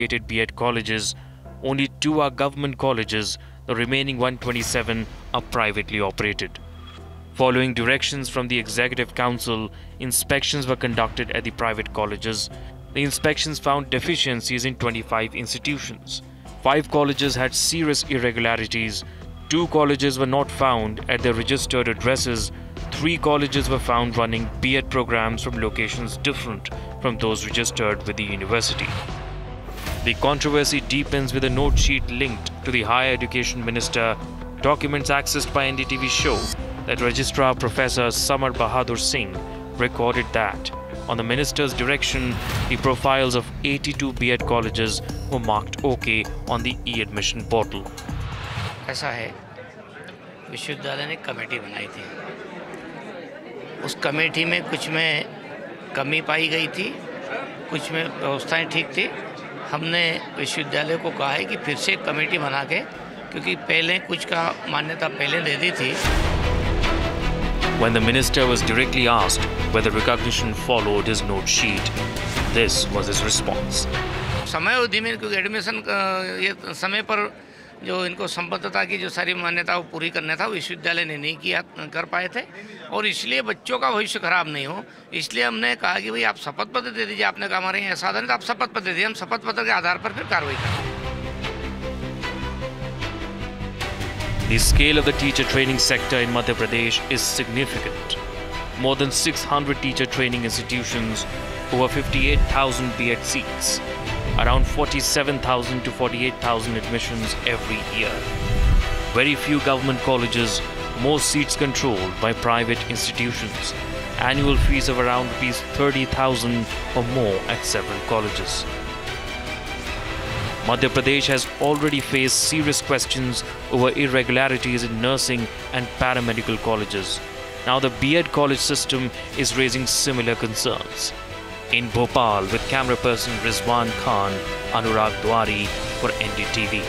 B.Ed colleges, only 2 are government colleges, the remaining 127 are privately operated. Following directions from the Executive Council, inspections were conducted at the private colleges. The inspections found deficiencies in 25 institutions. 5 colleges had serious irregularities. 2 colleges were not found at their registered addresses. 3 colleges were found running B.Ed programs from locations different from those registered with the university. The controversy deepens with a note sheet linked to the Higher Education Minister. Documents accessed by NDTV show that Registrar Professor Samar Bahadur Singh recorded that, on the Minister's direction, the profiles of 82 B.Ed colleges were marked OK on the e-admission portal. ऐसा है, विश्वविद्यालय ने committee बनाई थी। उस committee में कुछ में कमी पाई गई थी, कुछ में व्यवस्थाएं ठीक थी। हमने विश्वविद्यालय को कहा है कि फिर से एक कमेटी बना के, क्योंकि पहले कुछ का मान्यता पहले दे दी थी। When the minister was directly asked whether recognition followed his note sheet, this was his response. समय अवधि में क्योंकि एडमिशन ये समय पर जो इनको संबद्धता की जो सारी मान्यता वो पूरी करना था, विश्वविद्यालय ने नहीं किया कर पाए थे, और इसलिए बच्चों का भविष्य खराब नहीं हो, इसलिए हमने कहा कि भाई आप शपथ पत्र दे दीजिए। आपने कहा हमारे यहाँ ऐसा नहीं, तो आप शपथ पत्र दे दीजिए, हम शपथ पत्र के आधार पर फिर कार्रवाई करेंगे। The scale of the teacher training sector in Madhya Pradesh is significant. More than 600 teacher training institutions, over 58,000 B.Ed seats, around 47,000 to 48,000 admissions every year. Very few government colleges, most seats controlled by private institutions. Annual fees of around ₹30,000 or more at several colleges. Madhya Pradesh has already faced serious questions over irregularities in nursing and paramedical colleges. Now the B.Ed college system is raising similar concerns. In Bhopal, with camera person Rizwan Khan, Anurag Dwari for NDTV.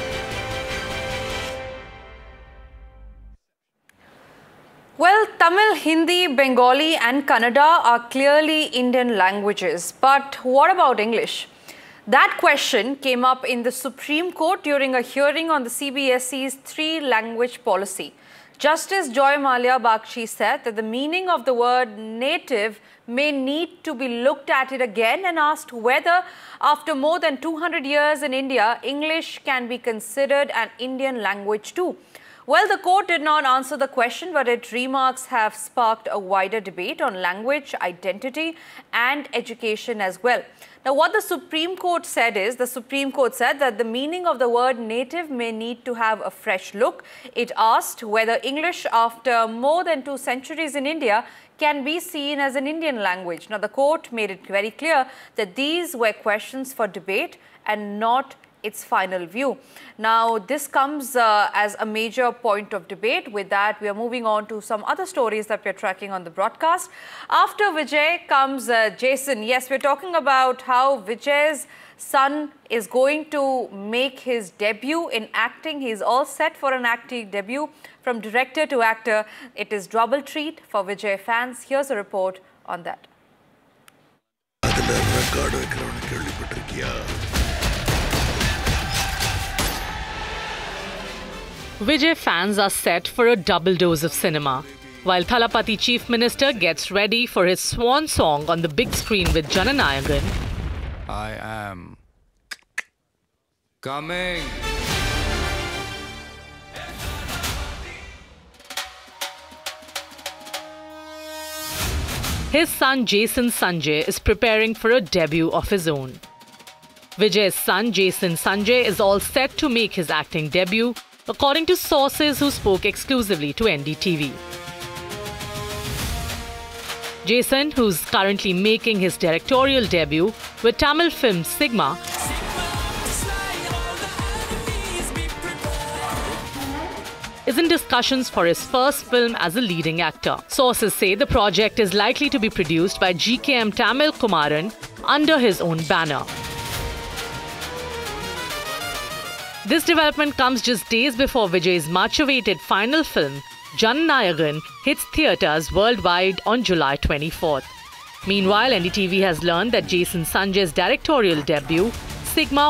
Well, Tamil, Hindi, Bengali and Kannada are clearly Indian languages. But what about English? That question came up in the Supreme Court during a hearing on the CBSE's 3-language policy. Justice Joy Malia Bakshi said that the meaning of the word native may need to be looked at it again and asked whether, after more than 200 years in India, English can be considered an Indian language too. Well, the court did not answer the question, but its remarks have sparked a wider debate on language, identity and education as well. Now, what the Supreme Court said is, the Supreme Court said that the meaning of the word native may need to have a fresh look. It asked whether English, after more than 2 centuries in India, can be seen as an Indian language. Now, the court made it very clear that these were questions for debate and not its final view. Now, this comes as a major point of debate. With that, we are moving on to some other stories that we are tracking on the broadcast. After Vijay comes Jason. Yes, we're talking about how Vijay's son is going to make his debut in acting. He's all set for an acting debut. From director to actor, it is double treat for Vijay fans. Here's a report on that. Vijay fans are set for a double dose of cinema, while Thalapathy Chief Minister gets ready for his swan song on the big screen with Jananayagan. I am coming. His son Jason Sanjay is preparing for a debut of his own. Vijay's son Jason Sanjay is all set to make his acting debut, according to sources who spoke exclusively to NDTV. Jason, who's currently making his directorial debut with Tamil film Sigma, is in discussions for his first film as a leading actor. Sources say the project is likely to be produced by GKM Tamil Kumaran under his own banner. This development comes just days before Vijay's much-awaited final film, Jananayagan, hits theatres worldwide on July 24th. Meanwhile, NDTV has learned that Jason Sanjay's directorial debut, Sigma